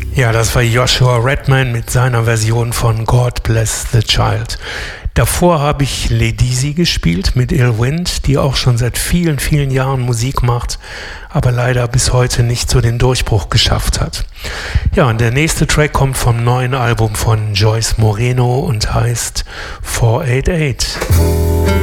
Ja, das war Joshua Redman mit seiner Version von God Bless the Child. Davor habe ich Ledisi gespielt mit Ill Wind, die auch schon seit vielen, vielen Jahren Musik macht, aber leider bis heute nicht so den Durchbruch geschafft hat. Ja, und der nächste Track kommt vom neuen Album von Joyce Moreno und heißt 488.